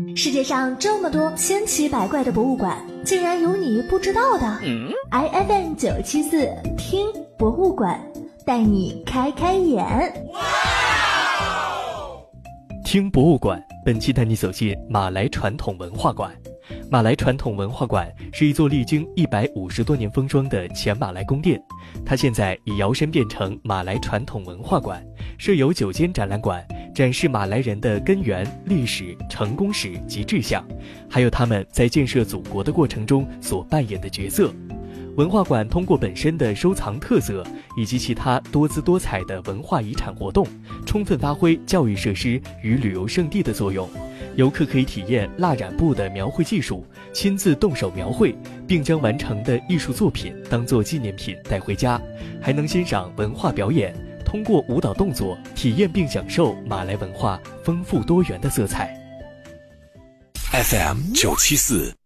世界上这么多千奇百怪的博物馆，竟然有你不知道的。IFM 974听博物馆，带你开开眼。 听博物馆，本期带你走进马来传统文化馆。马来传统文化馆是一座历经150多年风霜的前马来宫殿，它现在已摇身变成马来传统文化馆，设有9间展览馆，展示马来人的根源、历史、成功史及志向，还有他们在建设祖国的过程中所扮演的角色。文化馆通过本身的收藏特色以及其他多姿多彩的文化遗产活动，充分发挥教育设施与旅游胜地的作用。游客可以体验蜡染布的描绘技术，亲自动手描绘，并将完成的艺术作品当作纪念品带回家，还能欣赏文化表演，通过舞蹈动作体验并享受马来文化丰富多元的色彩。 FM 974